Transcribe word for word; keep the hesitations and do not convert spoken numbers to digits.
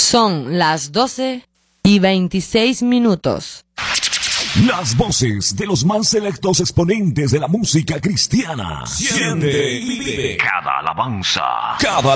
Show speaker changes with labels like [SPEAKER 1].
[SPEAKER 1] Son las doce y veintiséis minutos.
[SPEAKER 2] Las voces de los más selectos exponentes de la música cristiana. Siente y vive cada alabanza. Cada